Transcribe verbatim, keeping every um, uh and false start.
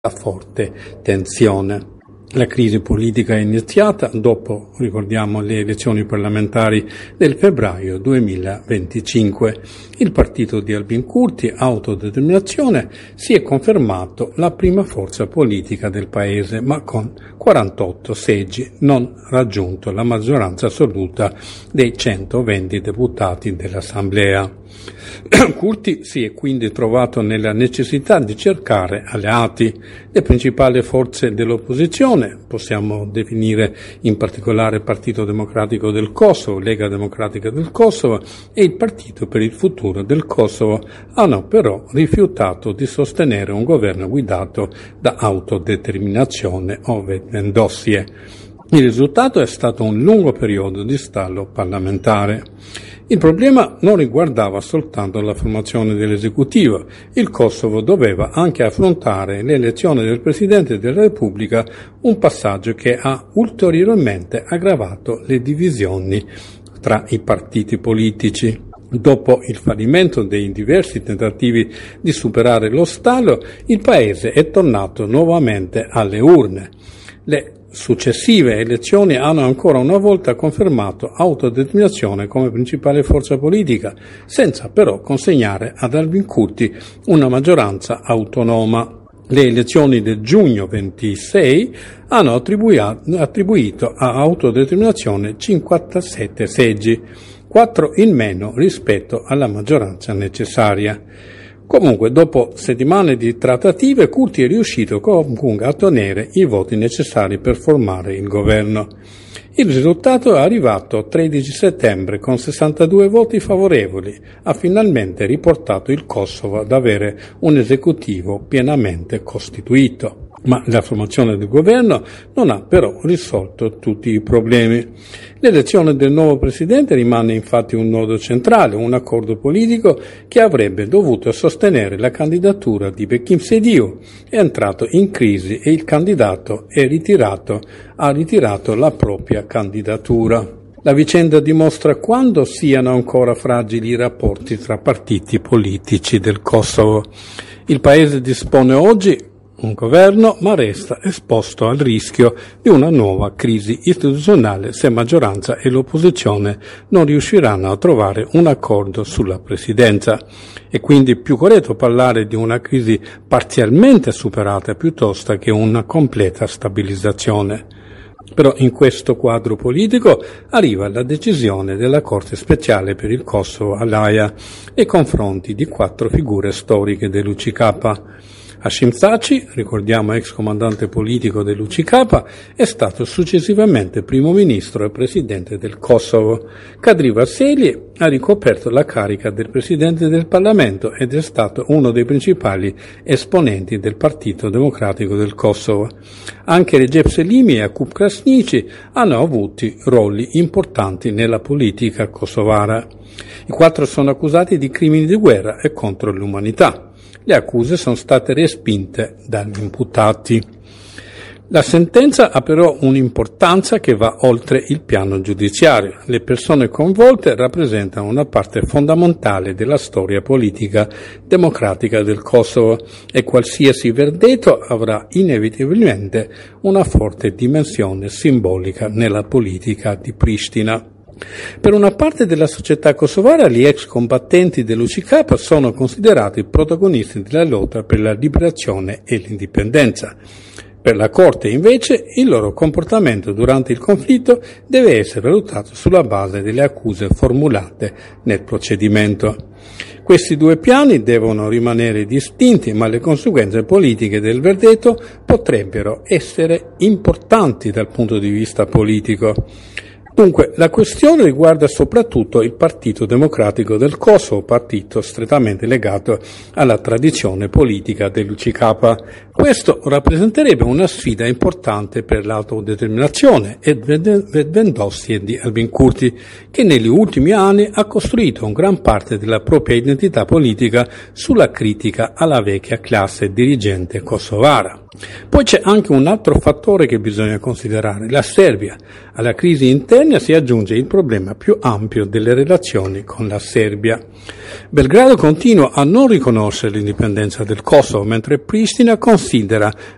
forte tensione. La crisi politica è iniziata dopo, ricordiamo, le elezioni parlamentari del febbraio duemilaventicinque. Il partito di Albin Kurti, Autodeterminazione, si è confermato la prima forza politica del paese, ma con quarantotto seggi, non raggiunto la maggioranza assoluta dei centoventi deputati dell'Assemblea. Kurti si è quindi trovato nella necessità di cercare alleati. Le principali forze dell'opposizione, possiamo definire in particolare Partito Democratico del Kosovo, Lega Democratica del Kosovo e il Partito per il Futuro del Kosovo, hanno però rifiutato di sostenere un governo guidato da autodeterminazione o Vettvendosje. Il risultato è stato un lungo periodo di stallo parlamentare. Il problema non riguardava soltanto la formazione dell'esecutivo. Il Kosovo doveva anche affrontare l'elezione del Presidente della Repubblica, un passaggio che ha ulteriormente aggravato le divisioni tra i partiti politici. Dopo il fallimento dei diversi tentativi di superare lo stallo, il Paese è tornato nuovamente alle urne. Le successive elezioni hanno ancora una volta confermato autodeterminazione come principale forza politica, senza però consegnare ad Albin Kurti una maggioranza autonoma. Le elezioni del giugno ventisei hanno attribuito a autodeterminazione cinquantasette seggi, quattro in meno rispetto alla maggioranza necessaria. Comunque, dopo settimane di trattative, Kurti è riuscito comunque a ottenere i voti necessari per formare il governo. Il risultato è arrivato tredici settembre con sessantadue voti favorevoli, ha finalmente riportato il Kosovo ad avere un esecutivo pienamente costituito. Ma la formazione del governo non ha però risolto tutti i problemi. L'elezione del nuovo presidente rimane infatti un nodo centrale, un accordo politico che avrebbe dovuto sostenere la candidatura di Bekim Sediu. È entrato in crisi e il candidato è ritirato, ha ritirato la propria candidatura. La vicenda dimostra quanto siano ancora fragili i rapporti tra partiti politici del Kosovo. Il paese dispone oggi un governo, ma resta esposto al rischio di una nuova crisi istituzionale se maggioranza e l'opposizione non riusciranno a trovare un accordo sulla presidenza. È quindi più corretto parlare di una crisi parzialmente superata piuttosto che una completa stabilizzazione. Però in questo quadro politico arriva la decisione della Corte speciale per il Kosovo all'Aia nei confronti di quattro figure storiche dell'U C K. Hashim Thaçi, ricordiamo ex comandante politico dell'U C K, è stato successivamente primo ministro e presidente del Kosovo. Kadri Vazeli ha ricoperto la carica del presidente del Parlamento ed è stato uno dei principali esponenti del Partito Democratico del Kosovo. Anche Recep Selimi e Akup Krasniqi hanno avuto ruoli importanti nella politica kosovara. I quattro sono accusati di crimini di guerra e contro l'umanità. Le accuse sono state respinte dagli imputati. La sentenza ha però un'importanza che va oltre il piano giudiziario. Le persone coinvolte rappresentano una parte fondamentale della storia politica democratica del Kosovo e qualsiasi verdetto avrà inevitabilmente una forte dimensione simbolica nella politica di Pristina. Per una parte della società kosovara gli ex combattenti dell'U C K sono considerati protagonisti della lotta per la liberazione e l'indipendenza. Per la Corte, invece, il loro comportamento durante il conflitto deve essere valutato sulla base delle accuse formulate nel procedimento. Questi due piani devono rimanere distinti, ma le conseguenze politiche del verdetto potrebbero essere importanti dal punto di vista politico. Dunque, la questione riguarda soprattutto il Partito Democratico del Kosovo, partito strettamente legato alla tradizione politica dell'U C K. Questo rappresenterebbe una sfida importante per l'autodeterminazione e Vettvendosje di Albin Kurti, che negli ultimi anni ha costruito un gran parte della propria identità politica sulla critica alla vecchia classe dirigente kosovara. Poi c'è anche un altro fattore che bisogna considerare, la Serbia. Alla crisi interna si aggiunge il problema più ampio delle relazioni con la Serbia. Belgrado continua a non riconoscere l'indipendenza del Kosovo, mentre Pristina considera